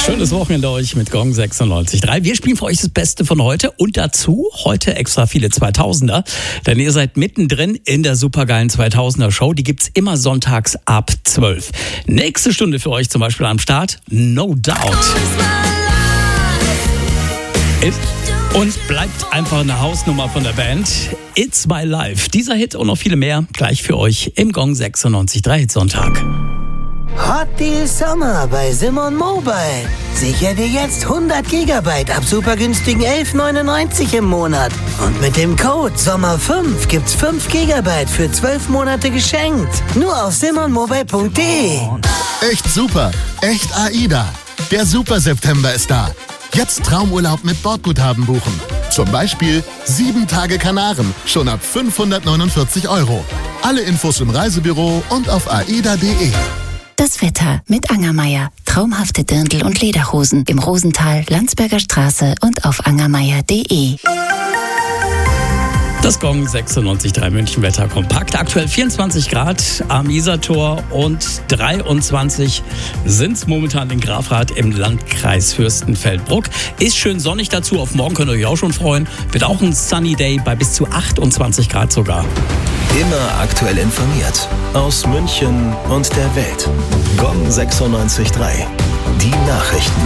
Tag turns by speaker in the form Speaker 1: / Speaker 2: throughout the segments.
Speaker 1: Schönes Wochenende euch mit Gong 96.3. Wir spielen für euch das Beste von heute und dazu heute extra viele 2000er, denn ihr seid mittendrin in der supergeilen 2000er Show. Die gibt's immer sonntags ab 12. Nächste Stunde für euch zum Beispiel am Start, No Doubt. Ist und bleibt einfach eine Hausnummer von der Band. It's My Life. Dieser Hit und noch viele mehr gleich für euch im Gong 96.3 Hitsonntag.
Speaker 2: Hot Deal Sommer bei Simon Mobile. Sicher dir jetzt 100 GB ab super günstigen 11,99 im Monat. Und mit dem Code SOMMER5 gibt's 5 GB für 12 Monate geschenkt. Nur auf simonmobile.de.
Speaker 3: Echt super, echt AIDA. Der Super September ist da. Jetzt Traumurlaub mit Bordguthaben buchen. Zum Beispiel 7 Tage Kanaren, schon ab 549 €. Alle Infos im Reisebüro und auf aida.de.
Speaker 4: Das Wetter mit Angermeier. Traumhafte Dirndl und Lederhosen im Rosental, Landsberger Straße und auf angermeier.de.
Speaker 1: Das Gong 96.3 München Wetter kompakt. Aktuell 24 Grad am Isartor und 23 sind es momentan in Grafrath im Landkreis Fürstenfeldbruck. Ist schön sonnig dazu. Auf morgen könnt ihr euch auch schon freuen. Wird auch ein Sunny Day bei bis zu 28 Grad sogar.
Speaker 5: Immer aktuell informiert. Aus München und der Welt. Gong 96.3. Die Nachrichten.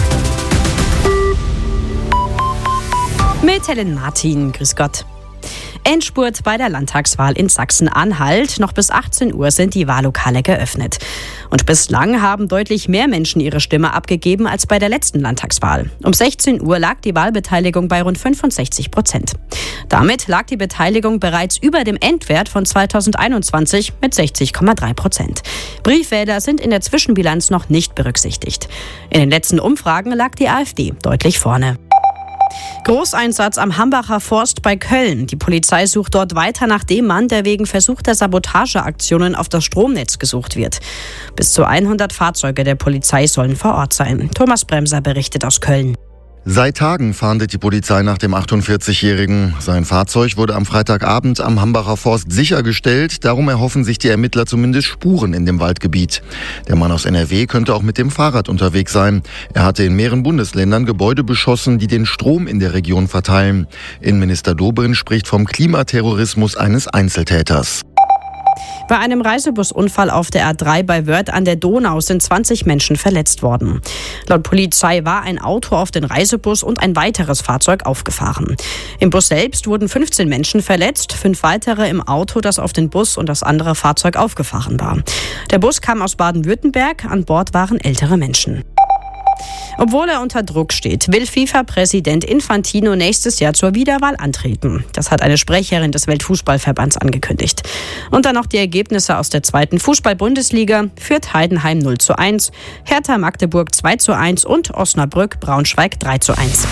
Speaker 6: Mit Helen Martin. Grüß Gott. Endspurt bei der Landtagswahl in Sachsen-Anhalt. Noch bis 18 Uhr sind die Wahllokale geöffnet. Und bislang haben deutlich mehr Menschen ihre Stimme abgegeben als bei der letzten Landtagswahl. Um 16 Uhr lag die Wahlbeteiligung bei rund 65%. Damit lag die Beteiligung bereits über dem Endwert von 2021 mit 60,3%. Briefwähler sind in der Zwischenbilanz noch nicht berücksichtigt. In den letzten Umfragen lag die AfD deutlich vorne. Großeinsatz am Hambacher Forst bei Köln. Die Polizei sucht dort weiter nach dem Mann, der wegen versuchter Sabotageaktionen auf das Stromnetz gesucht wird. Bis zu 100 Fahrzeuge der Polizei sollen vor Ort sein. Thomas Bremser berichtet aus Köln.
Speaker 7: Seit Tagen fahndet die Polizei nach dem 48-Jährigen. Sein Fahrzeug wurde am Freitagabend am Hambacher Forst sichergestellt. Darum erhoffen sich die Ermittler zumindest Spuren in dem Waldgebiet. Der Mann aus NRW könnte auch mit dem Fahrrad unterwegs sein. Er hatte in mehreren Bundesländern Gebäude beschossen, die den Strom in der Region verteilen. Innenminister Dobrindt spricht vom Klimaterrorismus eines Einzeltäters.
Speaker 6: Bei einem Reisebusunfall auf der A3 bei Wörth an der Donau sind 20 Menschen verletzt worden. Laut Polizei war ein Auto auf den Reisebus und ein weiteres Fahrzeug aufgefahren. Im Bus selbst wurden 15 Menschen verletzt, 5 weitere im Auto, das auf den Bus und das andere Fahrzeug aufgefahren war. Der Bus kam aus Baden-Württemberg, an Bord waren ältere Menschen. Obwohl er unter Druck steht, will FIFA-Präsident Infantino nächstes Jahr zur Wiederwahl antreten. Das hat eine Sprecherin des Weltfußballverbands angekündigt. Und dann noch die Ergebnisse aus der 2. Fußball-Bundesliga. Fürth Heidenheim 0:1, Hertha Magdeburg 2:1 und Osnabrück Braunschweig 3:1.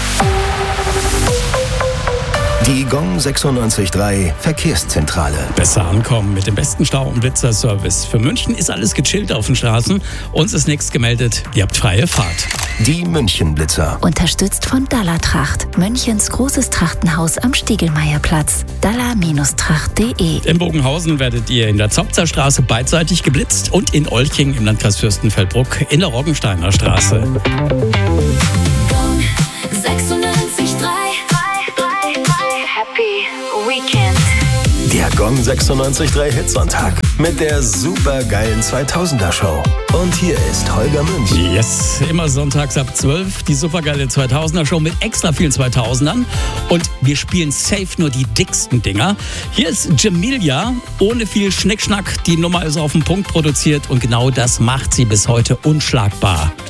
Speaker 5: Die Gong 96.3 Verkehrszentrale.
Speaker 1: Besser ankommen mit dem besten Stau- und Blitzerservice. Für München ist alles gechillt auf den Straßen. Uns ist nichts gemeldet. Ihr habt freie Fahrt.
Speaker 5: Die München-Blitzer.
Speaker 4: Unterstützt von Dalla-Tracht. Münchens großes Trachtenhaus am Stiegelmeierplatz. dalla-tracht.de.
Speaker 1: In Bogenhausen werdet ihr in der Zopzer-Straße beidseitig geblitzt und in Olching im Landkreis Fürstenfeldbruck in der Roggensteiner Straße.
Speaker 8: Gong 96.3. Happy Weekend.
Speaker 5: Der Gong 96.3 Hitsonntag mit der supergeilen 2000er Show. Und hier ist Holger Münch.
Speaker 1: Yes, immer sonntags ab 12 die supergeile 2000er Show mit extra vielen 2000ern. Und wir spielen safe nur die dicksten Dinger. Hier ist Jamilia, ohne viel Schnickschnack. Die Nummer ist auf den Punkt produziert und genau das macht sie bis heute unschlagbar.